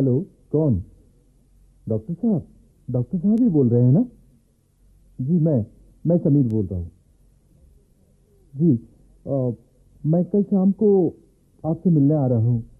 Hello, कौन? Doctor साहब? Doctor साहब ही बोल रहे हैं ना? जी, मैं समीर बोल रहा हूँ। जी, मैं कल शाम को आपसे मिलने आ रहा हूँ।